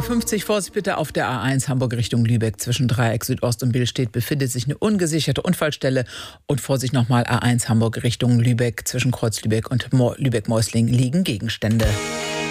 7:50 Uhr, Vorsicht bitte auf der A1 Hamburg Richtung Lübeck. Zwischen Dreieck Südost und Billstedt befindet sich eine ungesicherte Unfallstelle. Und Vorsicht nochmal A1 Hamburg Richtung Lübeck. Zwischen Kreuz Lübeck und Lübeck-Meusling liegen Gegenstände.